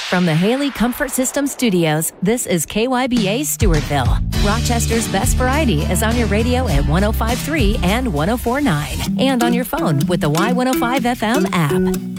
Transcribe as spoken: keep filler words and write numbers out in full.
From the Haley Comfort System Studios, this is K Y B A Stewartville. Rochester's best variety is on your radio at one oh five point three and one oh four point nine, and on your phone with the Y one oh five F M app.